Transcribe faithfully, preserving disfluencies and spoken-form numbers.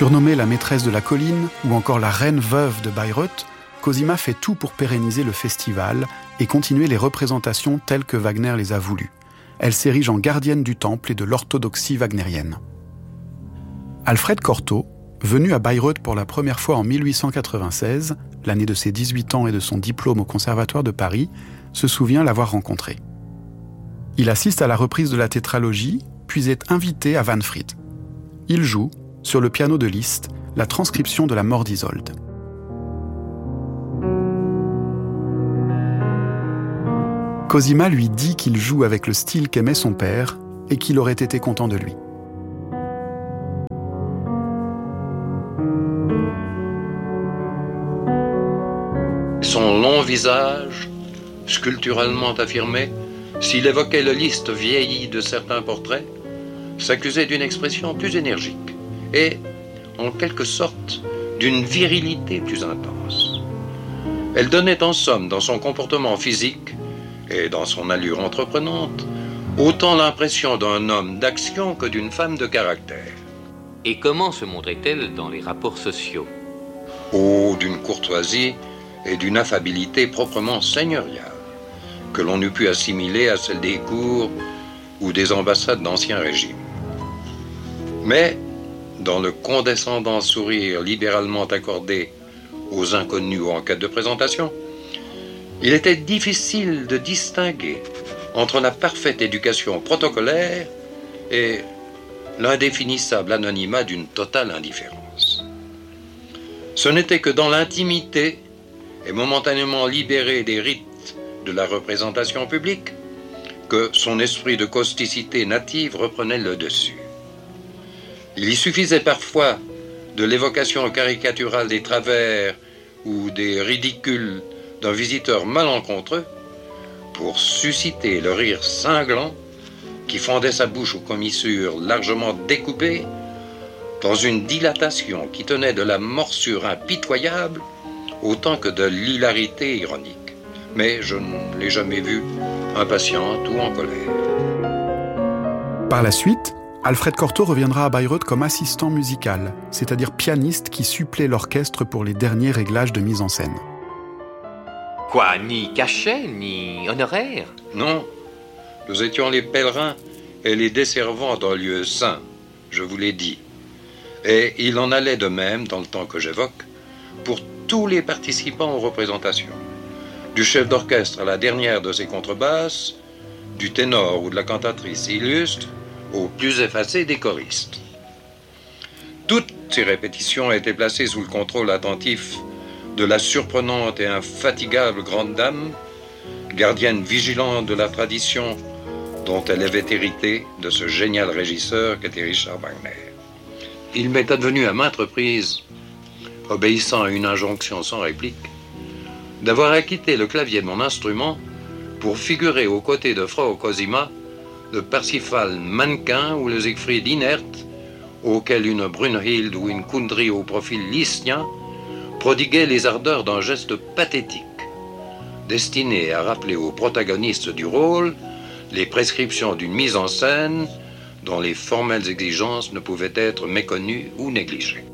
Surnommée la maîtresse de la colline ou encore la reine veuve de Bayreuth, Cosima fait tout pour pérenniser le festival et continuer les représentations telles que Wagner les a voulues. Elle s'érige en gardienne du temple et de l'orthodoxie wagnérienne. Alfred Cortot, venu à Bayreuth pour la première fois en mille huit cent quatre-vingt-seize, l'année de ses dix-huit ans et de son diplôme au Conservatoire de Paris, se souvient l'avoir rencontré. Il assiste à la reprise de la tétralogie, puis est invité à Wahnfried. Il joue, sur le piano de Liszt, la transcription de la mort d'Isolde. Cosima lui dit qu'il joue avec le style qu'aimait son père et qu'il aurait été content de lui. Son long visage, sculpturalement affirmé, s'il évoquait le Liszt vieilli de certains portraits, s'accusait d'une expression plus énergique et, en quelque sorte, d'une virilité plus intense. Elle donnait en somme, dans son comportement physique et dans son allure entreprenante, autant l'impression d'un homme d'action que d'une femme de caractère. Et comment se montrait-elle dans les rapports sociaux? Oh, d'une courtoisie et d'une affabilité proprement seigneuriale, que l'on eût pu assimiler à celle des cours ou des ambassades d'Ancien Régime. Mais, dans le condescendant sourire libéralement accordé aux inconnus en cas de présentation, il était difficile de distinguer entre la parfaite éducation protocolaire et l'indéfinissable anonymat d'une totale indifférence. Ce n'était que dans l'intimité et momentanément libéré des rites de la représentation publique que son esprit de causticité native reprenait le dessus. Il y suffisait parfois de l'évocation caricaturale des travers ou des ridicules d'un visiteur malencontreux pour susciter le rire cinglant qui fendait sa bouche aux commissures largement découpées dans une dilatation qui tenait de la morsure impitoyable autant que de l'hilarité ironique. Mais je ne l'ai jamais vue impatiente ou en colère. Par la suite, Alfred Cortot reviendra à Bayreuth comme assistant musical, c'est-à-dire pianiste qui supplée l'orchestre pour les derniers réglages de mise en scène. Quoi, ni cachet, ni honoraire? Non, nous étions les pèlerins et les desservants d'un lieu saint, je vous l'ai dit. Et il en allait de même, dans le temps que j'évoque, pour tous les participants aux représentations. Du chef d'orchestre à la dernière de ses contrebasses, du ténor ou de la cantatrice illustre, au plus effacé des choristes. Toutes ces répétitions étaient placées sous le contrôle attentif de la surprenante et infatigable grande dame, gardienne vigilante de la tradition dont elle avait hérité de ce génial régisseur qu'était Richard Wagner. Il m'est advenu à maintes reprises, obéissant à une injonction sans réplique, d'avoir acquitté le clavier de mon instrument pour figurer aux côtés de Frau Cosima le Parsifal mannequin ou le Siegfried inerte auquel une Brunhild ou une Kundry au profil lystien prodiguait les ardeurs d'un geste pathétique, destiné à rappeler aux protagonistes du rôle les prescriptions d'une mise en scène dont les formelles exigences ne pouvaient être méconnues ou négligées.